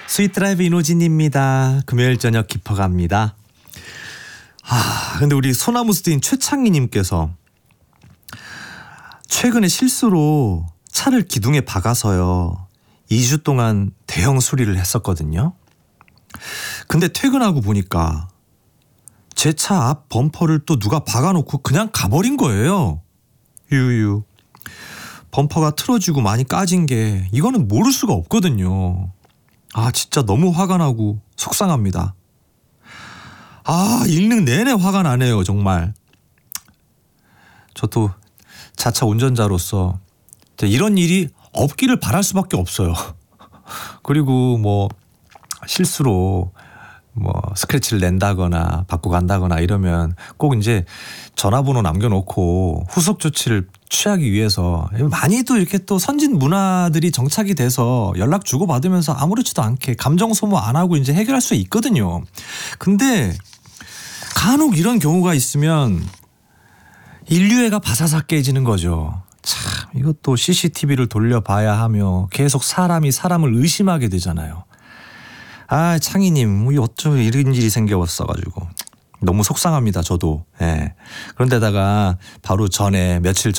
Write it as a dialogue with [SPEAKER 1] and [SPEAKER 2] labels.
[SPEAKER 1] 스윗드라이브 이노진입니다. 금요일 저녁 깊어갑니다. 근데 우리 소나무 스테인 최창희님께서 최근에 실수로 차를 기둥에 박아서요 2주 동안 대형 수리를 했었거든요. 근데 퇴근하고 보니까 제 차 앞 범퍼를 또 누가 박아놓고 그냥 가버린 거예요. 유유. 범퍼가 틀어지고 많이 까진 게 이거는 모를 수가 없거든요. 진짜 너무 화가 나고 속상합니다. 읽는 내내 화가 나네요, 정말. 저도 자차 운전자로서 이런 일이 없기를 바랄 수밖에 없어요. 그리고 실수로 스크래치를 낸다거나 받고 간다거나 이러면 꼭 이제 전화번호 남겨놓고 후속 조치를 취하기 위해서 많이도 이렇게 또 선진 문화들이 정착이 돼서 연락 주고받으면서 아무렇지도 않게 감정 소모 안 하고 이제 해결할 수 있거든요. 근데 간혹 이런 경우가 있으면 인류애가 바사삭 깨지는 거죠. 참 이것도 CCTV를 돌려봐야 하며 계속 사람이 사람을 의심하게 되잖아요. 창희님 어쩜 이런 일이 생겨왔어가지고 너무 속상합니다. 저도. 그런데다가 바로 며칠